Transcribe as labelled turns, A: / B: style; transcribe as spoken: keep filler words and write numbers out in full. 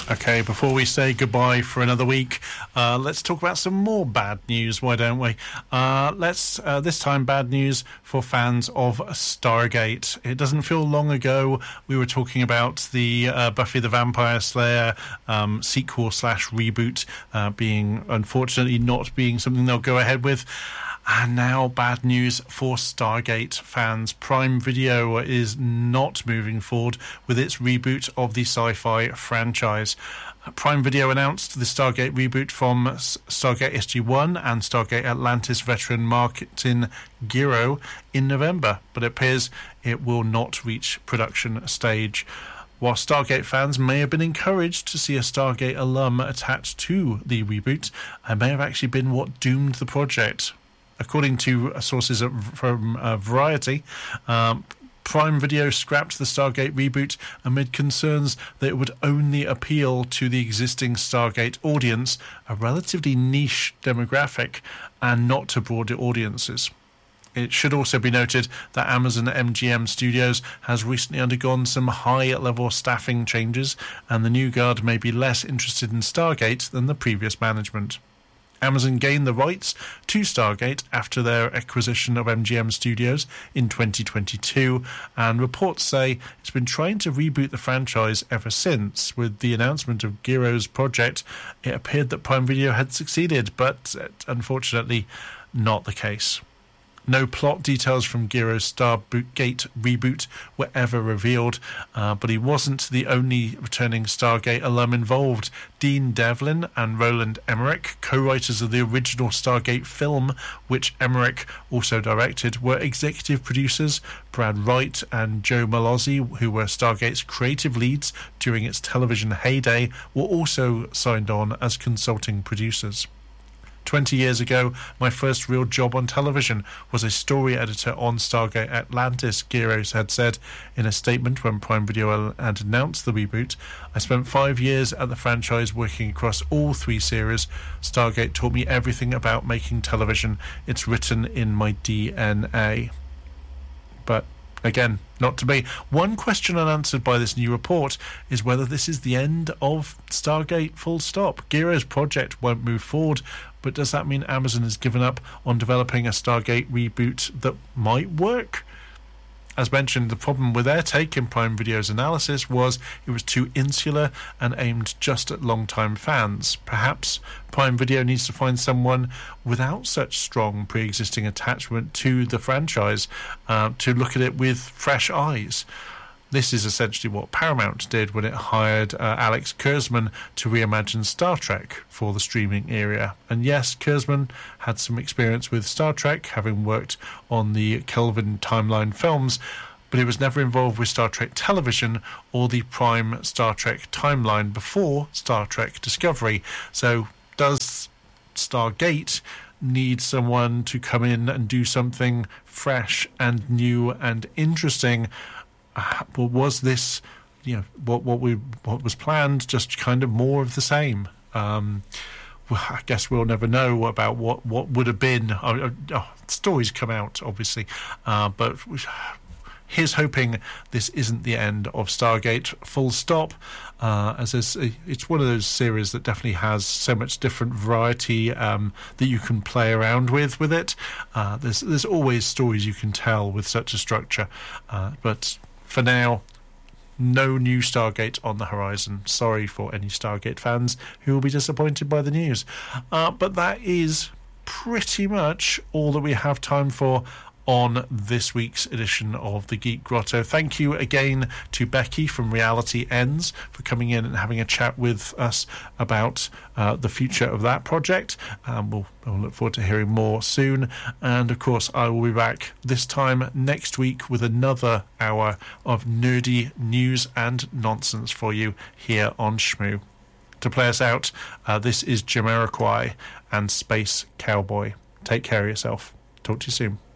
A: Okay, before we say goodbye for another week, uh, let's talk about some more bad news, why don't we? Uh, let's, uh, this time, bad news for fans of Stargate. It doesn't feel long ago we were talking about the uh, Buffy the Vampire Slayer um, sequel slash reboot uh, being, unfortunately, not being something they'll go ahead with. And now, bad news for Stargate fans. Prime Video is not moving forward with its reboot of the sci-fi franchise. Prime Video announced the Stargate reboot from Stargate S G one and Stargate Atlantis veteran Martin Gero in November, but it appears it will not reach production stage. While Stargate fans may have been encouraged to see a Stargate alum attached to the reboot, it may have actually been what doomed the project. According to sources from uh, Variety, um, Prime Video scrapped the Stargate reboot amid concerns that it would only appeal to the existing Stargate audience, a relatively niche demographic, and not to broader audiences. It should also be noted that Amazon M G M Studios has recently undergone some high-level staffing changes, and the new guard may be less interested in Stargate than the previous management. Amazon gained the rights to Stargate after their acquisition of M G M Studios in twenty twenty-two, and reports say it's been trying to reboot the franchise ever since. With the announcement of Gero's project, it appeared that Prime Video had succeeded, but unfortunately not the case. No plot details from Gero's Stargate reboot were ever revealed, uh, but he wasn't the only returning Stargate alum involved. Dean Devlin and Roland Emmerich, co-writers of the original Stargate film, which Emmerich also directed, were executive producers. Brad Wright and Joe Malozzi, who were Stargate's creative leads during its television heyday, were also signed on as consulting producers. Twenty years ago, my first real job on television was a story editor on Stargate Atlantis, Gero had said in a statement when Prime Video had announced the reboot. I spent five years at the franchise working across all three series. Stargate taught me everything about making television. It's written in my D N A. But again, not to be. One question unanswered by this new report is whether this is the end of Stargate full stop. Gero's project won't move forward, but does that mean Amazon has given up on developing a Stargate reboot that might work? As mentioned, the problem with their take in Prime Video's analysis was it was too insular and aimed just at long-time fans. Perhaps Prime Video needs to find someone without such strong pre-existing attachment to the franchise uh, to look at it with fresh eyes. This is essentially what Paramount did when it hired uh, Alex Kurtzman to reimagine Star Trek for the streaming era. And yes, Kurtzman had some experience with Star Trek, having worked on the Kelvin timeline films, but he was never involved with Star Trek television or the Prime Star Trek timeline before Star Trek Discovery. So does Stargate need someone to come in and do something fresh and new and interesting? Well, was this, you know, what what we what was planned just kind of more of the same? Um, well, I guess we'll never know about what, what would have been. Oh, oh, stories come out, obviously, uh, but here's hoping this isn't the end of Stargate, full stop, uh, as it's, it's one of those series that definitely has so much different variety um, that you can play around with with it. Uh, there's, there's always stories you can tell with such a structure, uh, but for now, no new Stargate on the horizon. Sorry for any Stargate fans who will be disappointed by the news. Uh, but that is pretty much all that we have time for on this week's edition of the Geek Grotto. Thank you again to Becky from Reality Ends for coming in and having a chat with us about uh, the future of that project. Um, we'll, we'll look forward to hearing more soon. And of course, I will be back this time next week with another hour of nerdy news and nonsense for you here on Shmoo. To play us out, uh, this is Jamiroquai and Space Cowboy. Take care of yourself. Talk to you soon.